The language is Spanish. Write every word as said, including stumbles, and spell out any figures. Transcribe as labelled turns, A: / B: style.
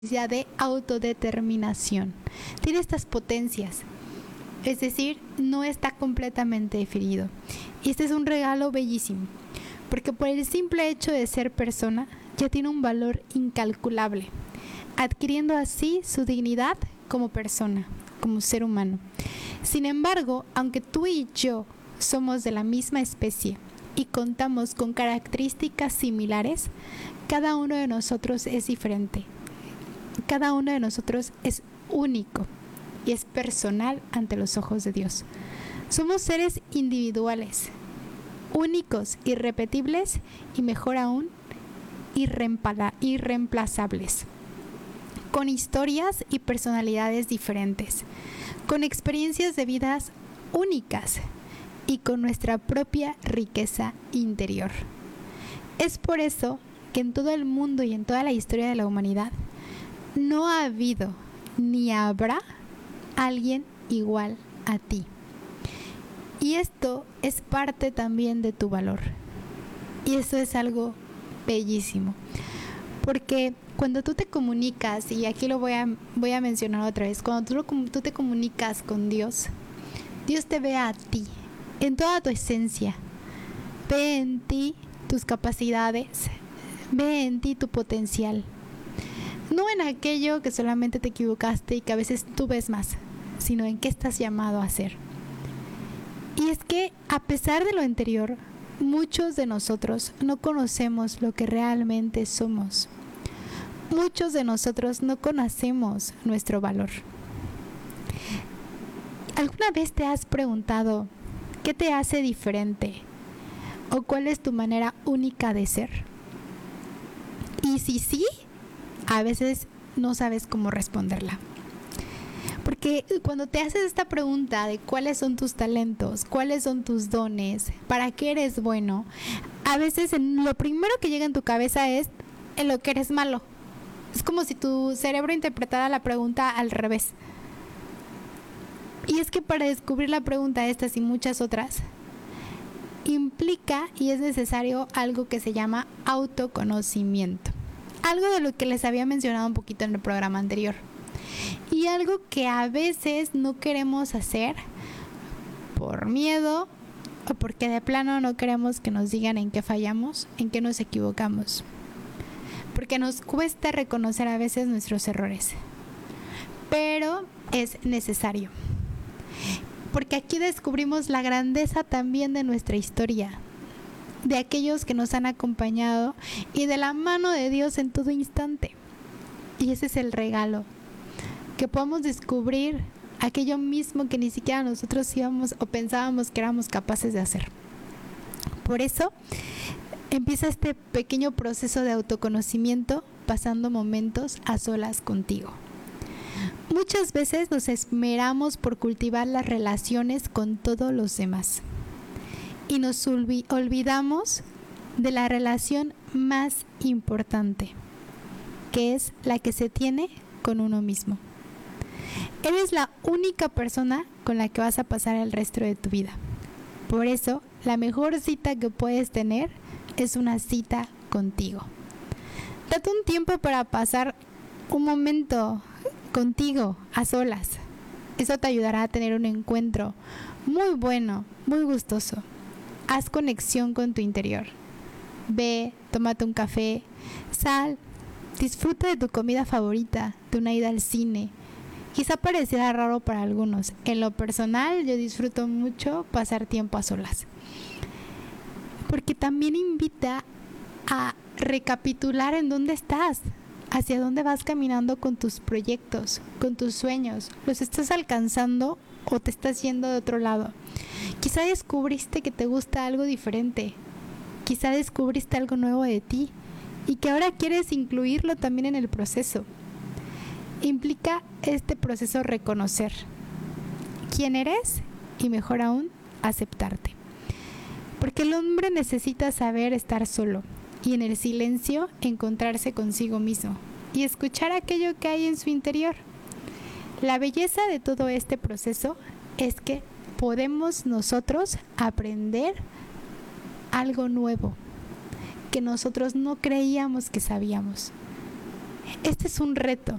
A: de autodeterminación. Tiene estas potencias. Es decir, no está completamente definido. Y este es un regalo bellísimo, porque por el simple hecho de ser persona, ya tiene un valor incalculable, adquiriendo así su dignidad como persona, como ser humano. Sin embargo, aunque tú y yo somos de la misma especie y contamos con características similares, cada uno de nosotros es diferente. Cada uno de nosotros es único y es personal ante los ojos de Dios. Somos seres individuales, únicos, irrepetibles y mejor aún, irreemplazables, con historias y personalidades diferentes, con experiencias de vidas únicas y con nuestra propia riqueza interior. Es por eso que en todo el mundo y en toda la historia de la humanidad no ha habido ni habrá alguien igual a ti. Y esto es parte también de tu valor. Y eso es algo bellísimo. Porque cuando tú te comunicas, y aquí lo voy a, voy a mencionar otra vez, cuando tú, lo, tú te comunicas con Dios, Dios te ve a ti, en toda tu esencia. Ve en ti tus capacidades, ve en ti tu potencial. No en aquello que solamente te equivocaste y que a veces tú ves más, sino en qué estás llamado a hacer. Y es que a pesar de lo anterior, muchos de nosotros no conocemos lo que realmente somos. Muchos de nosotros no conocemos nuestro valor. ¿Alguna vez te has preguntado qué te hace diferente? ¿O cuál es tu manera única de ser? Y si sí, a veces no sabes cómo responderla. Porque cuando te haces esta pregunta de cuáles son tus talentos, cuáles son tus dones, para qué eres bueno, a veces en lo primero que llega en tu cabeza es en lo que eres malo. Es como si tu cerebro interpretara la pregunta al revés. Y es que para descubrir la pregunta, estas y muchas otras, implica y es necesario algo que se llama autoconocimiento. Algo de lo que les había mencionado un poquito en el programa anterior. Y algo que a veces no queremos hacer por miedo o porque de plano no queremos que nos digan en qué fallamos, en qué nos equivocamos. Porque nos cuesta reconocer a veces nuestros errores. Pero es necesario. Porque aquí descubrimos la grandeza también de nuestra historia, de aquellos que nos han acompañado y de la mano de Dios en todo instante. Y ese es el regalo, que podamos descubrir aquello mismo que ni siquiera nosotros íbamos o pensábamos que éramos capaces de hacer. Por eso empieza este pequeño proceso de autoconocimiento, pasando momentos a solas contigo. Muchas veces nos esmeramos por cultivar las relaciones con todos los demás y nos olvidamos de la relación más importante, que es la que se tiene con uno mismo. Eres la única persona con la que vas a pasar el resto de tu vida. Por eso, la mejor cita que puedes tener es una cita contigo. Date un tiempo para pasar un momento contigo a solas. Eso te ayudará a tener un encuentro muy bueno, muy gustoso. Haz conexión con tu interior. Ve, tómate un café, sal, disfruta de tu comida favorita, de una ida al cine. Quizá pareciera raro para algunos. En lo personal, yo disfruto mucho pasar tiempo a solas. Porque también invita a recapitular en dónde estás, hacia dónde vas caminando con tus proyectos, con tus sueños. ¿Los estás alcanzando o te estás yendo de otro lado? Quizá descubriste que te gusta algo diferente. Quizá descubriste algo nuevo de ti y que ahora quieres incluirlo también en el proceso. Implica este proceso reconocer quién eres y, mejor aún, aceptarte. Porque el hombre necesita saber estar solo y en el silencio encontrarse consigo mismo y escuchar aquello que hay en su interior. La belleza de todo este proceso es que podemos nosotros aprender algo nuevo que nosotros no creíamos que sabíamos. Este es un reto.